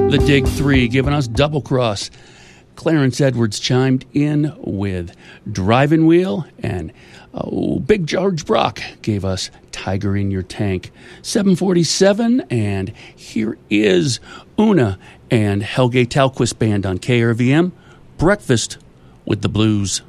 The Dig 3 giving us Double Cross. Clarence Edwards chimed in with Driving Wheel, and Big George Brock gave us Tiger in Your Tank. 7:47, and here is Una and Helge Talquist Band on KRVM, Breakfast with the Blues.